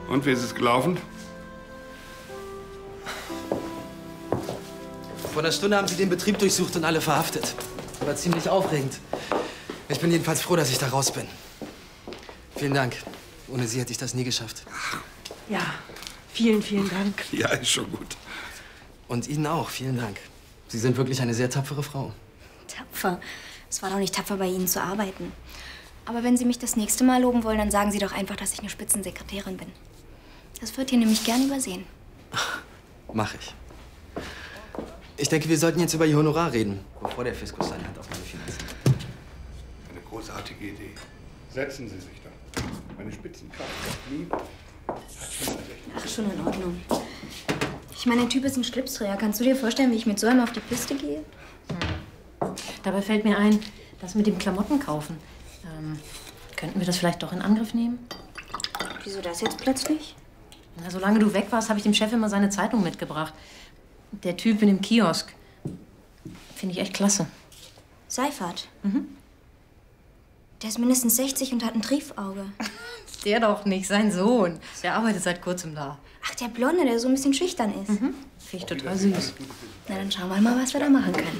Und wie ist es gelaufen? Vor einer Stunde haben sie den Betrieb durchsucht und alle verhaftet. War ziemlich aufregend. Ich bin jedenfalls froh, dass ich da raus bin. Vielen Dank. Ohne Sie hätte ich das nie geschafft. Ja, vielen, vielen Dank. Ja, ist schon gut. Und Ihnen auch, vielen Dank. Sie sind wirklich eine sehr tapfere Frau. Tapfer? Es war doch nicht tapfer, bei Ihnen zu arbeiten. Aber wenn Sie mich das nächste Mal loben wollen, dann sagen Sie doch einfach, dass ich eine Spitzensekretärin bin. Das wird hier nämlich gern übersehen. Mach ich. Ich denke, wir sollten jetzt über Ihr Honorar reden, bevor der Fiskus seine Hand auf meine Finanzen hat. Eine großartige Idee. Setzen Sie sich doch. Meine Spitzenkraft hat schon recht. Ach, schon in Ordnung. Ich meine, der Typ ist ein Schlipsträger. Kannst du dir vorstellen, wie ich mit so einem auf die Piste gehe? Dabei fällt mir ein, das mit dem Klamotten kaufen. Könnten wir das vielleicht doch in Angriff nehmen? Wieso das jetzt plötzlich? Na, solange du weg warst, habe ich dem Chef immer seine Zeitung mitgebracht. Der Typ in dem Kiosk. Finde ich echt klasse. Seifert? Mhm. Der ist mindestens 60 und hat ein Triefauge. Der doch nicht, sein Sohn. Der arbeitet seit kurzem da. Ach, der Blonde, der so ein bisschen schüchtern ist. Mhm. Finde ich total süß. Na, dann schauen wir mal, was wir da machen können.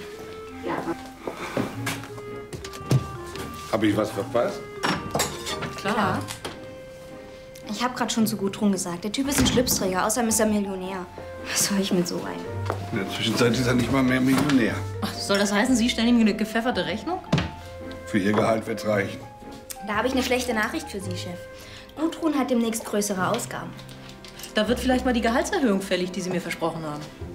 Habe ich was verpasst? Klar. Ich habe gerade schon zu Gudrun gesagt. Der Typ ist ein Schlipsträger, außerdem ist er Millionär. Was soll ich mit so einem? In der Zwischenzeit ist er nicht mal mehr Millionär. Ach, soll das heißen, Sie stellen ihm eine gepfefferte Rechnung? Für Ihr Gehalt wird's reichen. Da habe ich eine schlechte Nachricht für Sie, Chef. Gudrun hat demnächst größere Ausgaben. Da wird vielleicht mal die Gehaltserhöhung fällig, die Sie mir versprochen haben.